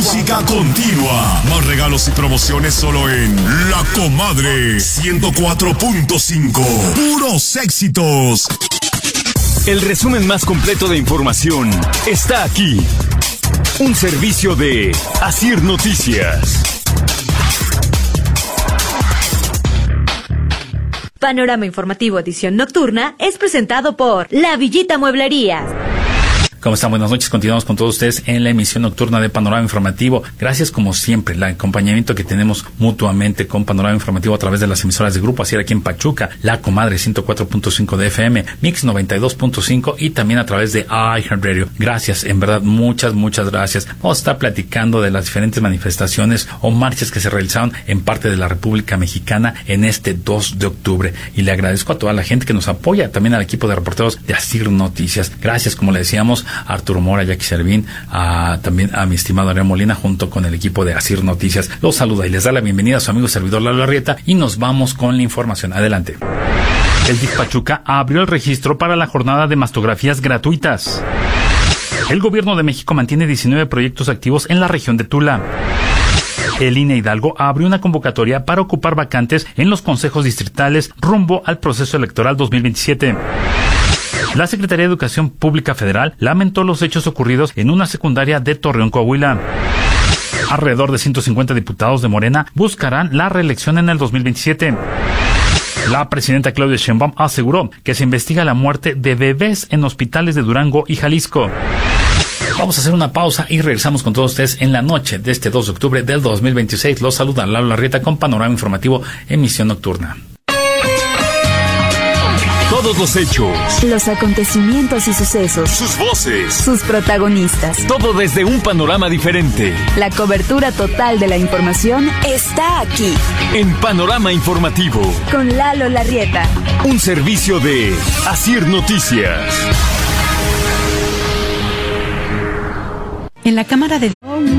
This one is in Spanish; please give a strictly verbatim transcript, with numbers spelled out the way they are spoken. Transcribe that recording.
Música continua. Más regalos y promociones solo en La Comadre ciento cuatro punto cinco. Puros éxitos. El resumen más completo de información está aquí. Un servicio de Asir Noticias. Panorama Informativo Edición Nocturna es presentado por La Villita Mueblería. ¿Cómo están? Buenas noches. Continuamos con todos ustedes en la emisión nocturna de Panorama Informativo. Gracias, como siempre, el acompañamiento que tenemos mutuamente con Panorama Informativo a través de las emisoras de Grupo Asir aquí en Pachuca, La Comadre ciento cuatro punto cinco de F M, Mix noventa y dos punto cinco y también a través de iHeartRadio. Gracias, en verdad, muchas, muchas gracias. Vamos a estar platicando de las diferentes manifestaciones o marchas que se realizaron en parte de la República Mexicana en este dos de octubre. Y le agradezco a toda la gente que nos apoya, también al equipo de reporteros de Asir Noticias. Gracias, como le decíamos, a Arturo Mora, Jackie Servín, a, también a mi estimado Ariel Molina, junto con el equipo de Asir Noticias. Los saluda y les da la bienvenida a su amigo servidor Lalo Arrieta y nos vamos con la información. Adelante. El D I F Pachuca abrió el registro para la jornada de mastografías gratuitas. El gobierno de México mantiene diecinueve proyectos activos en la región de Tula. El I N E Hidalgo abrió una convocatoria para ocupar vacantes en los consejos distritales rumbo al proceso electoral dos mil veintisiete. La Secretaría de Educación Pública Federal lamentó los hechos ocurridos en una secundaria de Torreón, Coahuila. Alrededor de ciento cincuenta diputados de Morena buscarán la reelección en el dos mil veintisiete. La presidenta Claudia Sheinbaum aseguró que se investiga la muerte de bebés en hospitales de Durango y Jalisco. Vamos a hacer una pausa y regresamos con todos ustedes en la noche de este dos de octubre del dos mil veintiséis. Los saluda Lalo Arrieta con Panorama Informativo, emisión nocturna. Todos los hechos, los acontecimientos y sucesos, sus voces, sus protagonistas, todo desde un panorama diferente. La cobertura total de la información está aquí, en Panorama Informativo, con Lalo Larrieta. Un servicio de Asir Noticias. En la Cámara de